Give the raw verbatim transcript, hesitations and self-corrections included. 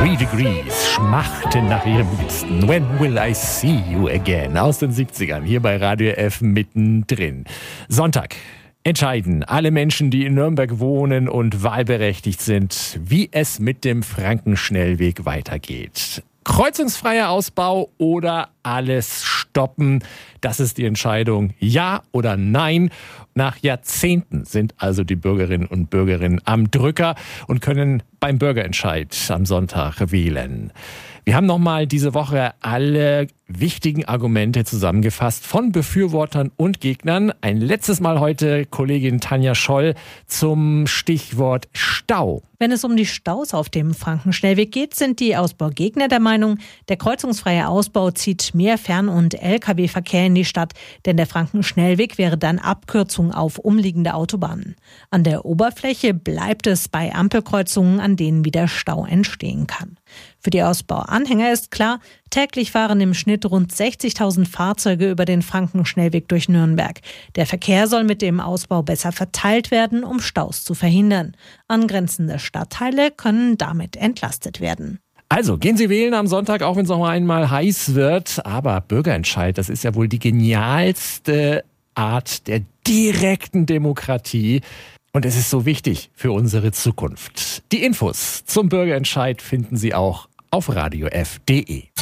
Three Degrees schmachten nach ihrem Liebsten. When will I see you again? Aus den siebzigern, hier bei Radio F mittendrin. Sonntag. Entscheiden alle Menschen, die in Nürnberg wohnen und wahlberechtigt sind, wie es mit dem Frankenschnellweg weitergeht. Kreuzungsfreier Ausbau oder alles stoppen? Das ist die Entscheidung. Ja oder nein? Nach Jahrzehnten sind also die Bürgerinnen und Bürger am Drücker und können beim Bürgerentscheid am Sonntag wählen. Wir haben nochmal diese Woche alle wichtigen Argumente zusammengefasst von Befürwortern und Gegnern. Ein letztes Mal heute Kollegin Tanja Scholl zum Stichwort Stau. Wenn es um die Staus auf dem Frankenschnellweg geht, sind die Ausbaugegner der Meinung, der kreuzungsfreie Ausbau zieht mehr Fern- und L K W-Verkehr in die Stadt, denn der Frankenschnellweg wäre dann Abkürzung auf umliegende Autobahnen. An der Oberfläche bleibt es bei Ampelkreuzungen, an denen wieder Stau entstehen kann. Für die Ausbauanhänger ist klar, täglich fahren im Schnitt rund sechzigtausend Fahrzeuge über den Frankenschnellweg durch Nürnberg. Der Verkehr soll mit dem Ausbau besser verteilt werden, um Staus zu verhindern. Angrenzende Stadtteile können damit entlastet werden. Also, gehen Sie wählen am Sonntag, auch wenn es noch einmal heiß wird. Aber Bürgerentscheid, das ist ja wohl die genialste Art der direkten Demokratie. Und es ist so wichtig für unsere Zukunft. Die Infos zum Bürgerentscheid finden Sie auch auf radio f punkt de.